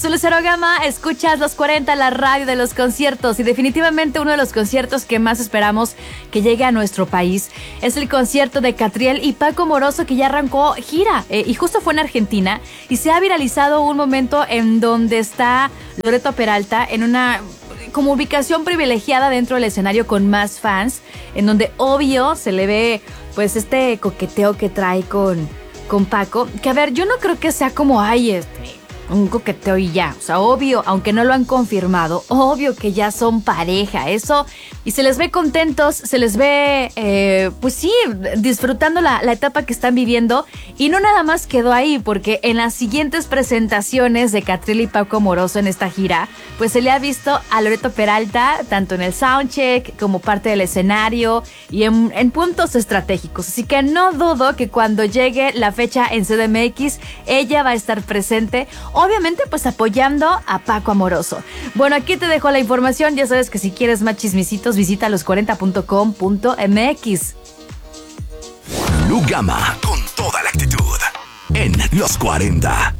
Soy Lucero Gama, escuchas Los 40, la radio de los conciertos, y definitivamente uno de los conciertos que más esperamos que llegue a nuestro país es el concierto de Catriel y Paco Moroso, que ya arrancó gira y justo fue en Argentina, y se ha viralizado un momento en donde está Loreto Peralta en una como ubicación privilegiada dentro del escenario con más fans, en donde obvio se le ve pues este coqueteo que trae con Paco, que a ver, yo no creo que sea como un coqueteo y ya, o sea, obvio, aunque no lo han confirmado, obvio que ya son pareja, eso, y se les ve contentos, se les ve, pues sí, disfrutando la etapa que están viviendo, y no nada más quedó ahí, porque en las siguientes presentaciones de Catriel y Paco Moroso en esta gira, pues se le ha visto a Loreto Peralta, tanto en el soundcheck, como parte del escenario, y en puntos estratégicos, así que no dudo que cuando llegue la fecha en CDMX, ella va a estar presente, obviamente pues apoyando a Paco Amoroso. Bueno, aquí te dejo la información. Ya sabes que si quieres más chismecitos, visita los40.com.mx. Lu Gama, con toda la actitud en Los 40.